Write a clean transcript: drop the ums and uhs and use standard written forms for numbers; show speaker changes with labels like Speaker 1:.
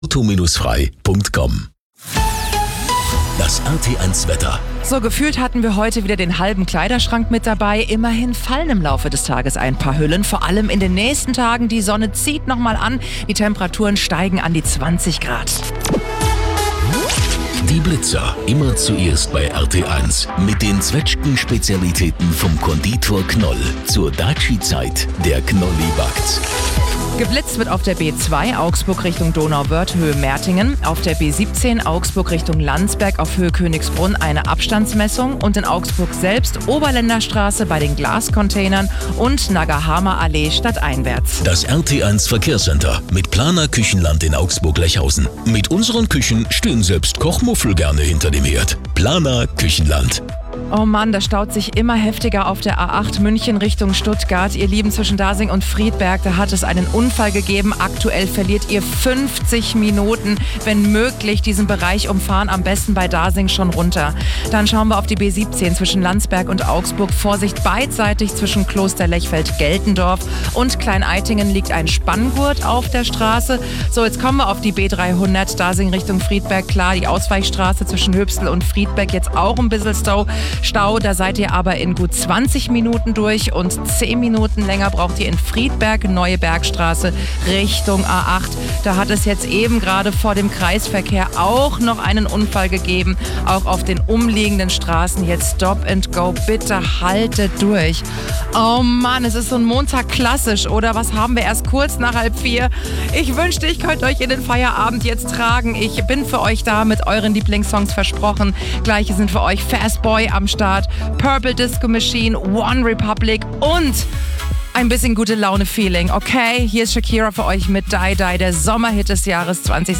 Speaker 1: auto-frei.com. Das RT1 Wetter.
Speaker 2: So, gefühlt hatten wir heute wieder den halben Kleiderschrank mit dabei. Immerhin fallen im Laufe des Tages ein paar Hüllen. Vor allem in den nächsten Tagen. Die Sonne zieht nochmal an. Die Temperaturen steigen an die 20 Grad.
Speaker 1: Die Blitzer immer zuerst bei RT1 mit den Zwetschgen-Spezialitäten vom Konditor Knoll. Zur Daci-Zeit der Knolli backt.
Speaker 2: Geblitzt wird auf der B2 Augsburg Richtung Donauwörth Höhe Mertingen, auf der B17 Augsburg Richtung Landsberg auf Höhe Königsbrunn eine Abstandsmessung und in Augsburg selbst Oberländerstraße bei den Glascontainern und Nagahama Allee stadteinwärts.
Speaker 1: Das RT1 Verkehrscenter mit Planer Küchenland in Augsburg-Lechhausen. Mit unseren Küchen stehen selbst Kochmuffel gerne hinter dem Herd. Planer Küchenland.
Speaker 2: Oh Mann, das staut sich immer heftiger auf der A8 München Richtung Stuttgart. Ihr Lieben, zwischen Dasing und Friedberg, da hat es einen Unfall gegeben. Aktuell verliert ihr 50 Minuten. Wenn möglich, diesen Bereich umfahren, am besten bei Dasing schon runter. Dann schauen wir auf die B17 zwischen Landsberg und Augsburg. Vorsicht beidseitig zwischen Kloster Lechfeld-Geltendorf und Klein-Eitingen liegt ein Spanngurt auf der Straße. So, jetzt kommen wir auf die B300 Dasing Richtung Friedberg. Klar, die Ausweichstraße zwischen Hübstel und Friedberg jetzt auch ein bisschen Stau, da seid ihr aber in gut 20 Minuten durch und 10 Minuten länger braucht ihr in Friedberg, Neue Bergstraße Richtung A8. Da hat es jetzt eben gerade vor dem Kreisverkehr auch noch einen Unfall gegeben. Auch auf den umliegenden Straßen jetzt Stop and Go. Bitte haltet durch. Oh Mann, es ist so ein Montag klassisch, oder? Was haben wir erst kurz nach 3:30? Ich wünschte, ich könnte euch in den Feierabend jetzt tragen. Ich bin für euch da mit euren Lieblingssongs versprochen. Gleiche sind für euch Fast Boy am Start, Purple Disco Machine, One Republic und ein bisschen gute Laune Feeling, okay? Hier ist Shakira für euch mit Die Die, der Sommerhit des Jahres 2020.